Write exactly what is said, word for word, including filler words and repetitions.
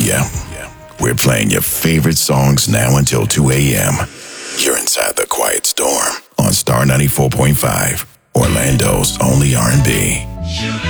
yeah. We're playing your favorite songs now until two a.m. You're inside the Quiet Storm on Star ninety-four point five, Orlando's only R and B.